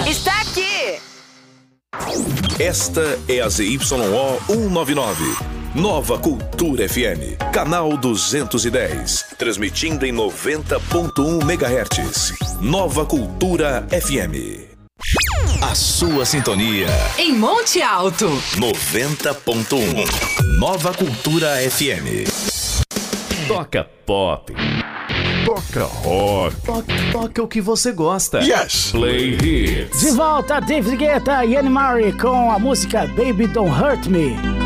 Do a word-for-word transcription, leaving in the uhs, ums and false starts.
Está aqui! Esta é a Z Y O cento e noventa e nove. Nova Cultura F M, canal duzentos e dez, transmitindo em noventa ponto um megahertz. Nova Cultura F M. A sua sintonia em Monte Alto. noventa ponto um. Nova Cultura F M. Toca pop. Toca rock. Toca, toca o que você gosta. Yes. Play hits. De volta, David Guetta e Anne Murray com a música Baby Don't Hurt Me.